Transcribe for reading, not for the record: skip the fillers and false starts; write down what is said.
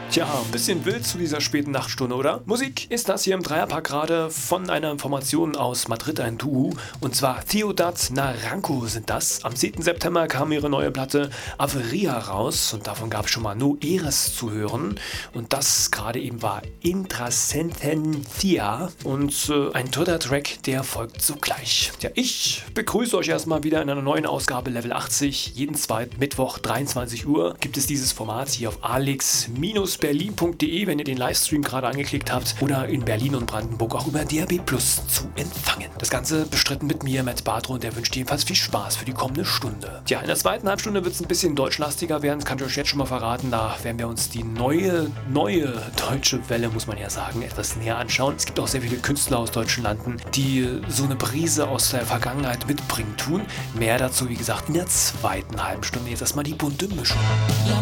Tja, ein bisschen wild zu dieser späten Nachtstunde, oder? Musik ist das hier im Dreierpack gerade von einer Formation aus Madrid, ein Duo. Und zwar Ciudad Naranjo sind das. Am 10. September kam ihre neue Platte Averia raus und davon gab es schon mal No Eres zu hören. Und das gerade eben war Intrasentencia und ein dritter Track, der folgt sogleich. Ja, ich begrüße euch erstmal wieder in einer neuen Ausgabe Level 80. Jeden zweiten Mittwoch 23 Uhr gibt es dieses Format hier auf alex-berlin.de, wenn ihr den Livestream gerade angeklickt habt, oder in Berlin und Brandenburg auch über DAB+ zu empfangen. Das Ganze bestritten mit mir, Matt Bartro, und der wünscht jedenfalls viel Spaß für die kommende Stunde. Tja, in der zweiten Halbstunde wird es ein bisschen deutschlastiger werden, das kann ich euch jetzt schon mal verraten. Da werden wir uns die neue deutsche Welle, muss man ja sagen, etwas näher anschauen. Es gibt auch sehr viele Künstler aus deutschen Landen, die so eine Brise aus der Vergangenheit mitbringen tun. Mehr dazu, wie gesagt, in der zweiten halben Stunde. Jetzt erstmal die bunte Mischung.